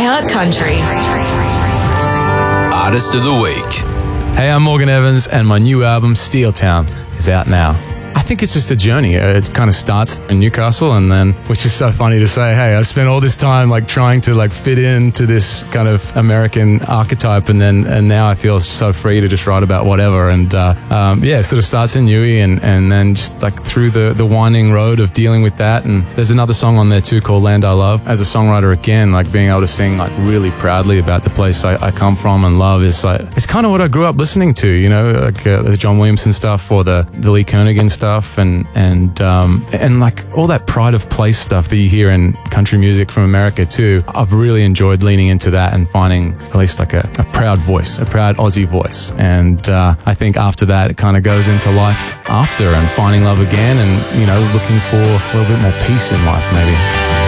iHeart Country. Artist of the Week. Hey, I'm Morgan Evans, and my new album, Steel Town, is out now. I think it's just a journey. It kind of starts in Newcastle, and then, which is so funny to say, hey, I spent all this time like trying to like fit into this kind of American archetype, and now I feel so free to just write about whatever. And it sort of starts in Newey, and then just like through the winding road of dealing with that. And there's another song on there too called Land I Love. As a songwriter, again, like being able to sing like really proudly about the place I come from and love is like, it's kind of what I grew up listening to, you know, like the John Williamson stuff or the Lee Kernaghan stuff. And like all that pride of place stuff that you hear in country music from America too. I've really enjoyed leaning into that and finding at least like a proud voice, a proud Aussie voice. And I think after that it kind of goes into life after and finding love again and, you know, looking for a little bit more peace in life maybe.